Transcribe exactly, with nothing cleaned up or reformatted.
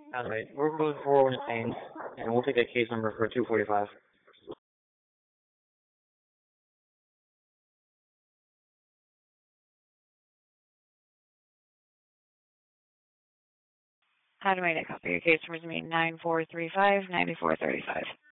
All right, we're moving forward with Spain, and we'll take a case number for two forty-five. How do I copy your case number to me? nine four three five, nine four three five.